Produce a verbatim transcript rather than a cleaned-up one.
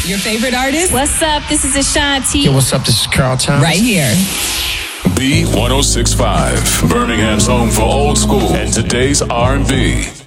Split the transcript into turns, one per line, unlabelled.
Your favorite artist?
What's up? This is Ashanti.
Yo, what's up? This is Carl Thomas.
Right here.
B one oh six point five, Birmingham's home for old school and today's R and B.